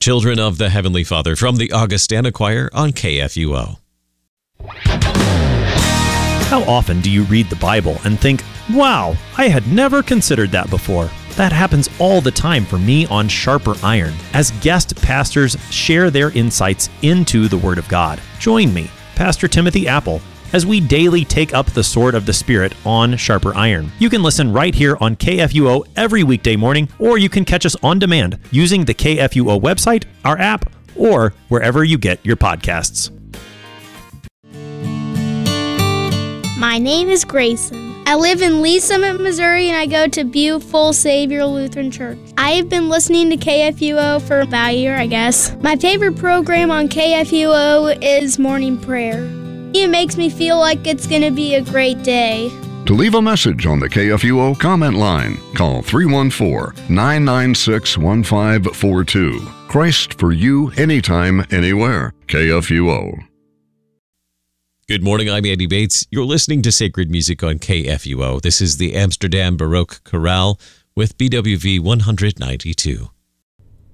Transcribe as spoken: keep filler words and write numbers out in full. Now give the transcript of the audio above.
Children of the Heavenly Father from the Augustana Choir on K F U O. How often do you read the Bible and think, wow, I had never considered that before? That happens all the time for me on Sharper Iron, as guest pastors share their insights into the Word of God. Join me, Pastor Timothy Apple, as we daily take up the sword of the Spirit on Sharper Iron. You can listen right here on K F U O every weekday morning, or you can catch us on demand using the K F U O website, our app, or wherever you get your podcasts. My name is Grayson. I live in Lee Summit, Missouri, and I go to Butte Full Savior Lutheran Church. I have been listening to K F U O for about a year, I guess. My favorite program on K F U O is Morning Prayer. It makes me feel like it's going to be a great day. To leave a message on the K F U O comment line, call three one four, nine nine six, one five four two. Christ for you, anytime, anywhere. K F U O. Good morning, I'm Andy Bates. You're listening to Sacred Music on K F U O. This is the Amsterdam Baroque Chorale with B W V one ninety-two.